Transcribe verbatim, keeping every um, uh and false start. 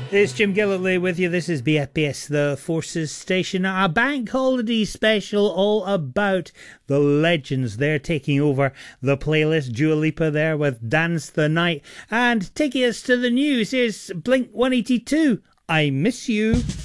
It's Jim Gillitley with you. This is B F B S, the Forces Station, a bank holiday special all about the legends. They're taking over the playlist. Dua Lipa there with Dance the Night. And taking us to the news is Blink one eighty-two, I Miss You.